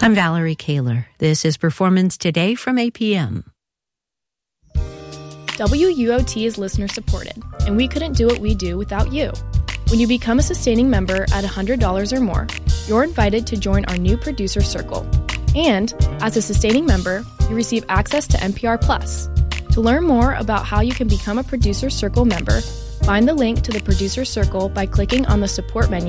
I'm Valerie Kaler. This is Performance Today from APM. WUOT is listener supported, and we couldn't do what we do without you. When you become a sustaining member at $100 or more, you're invited to join our new producer circle. And as a sustaining member, you receive access to NPR Plus. To learn more about how you can become a producer circle member, find the link to the producer circle by clicking on the support menu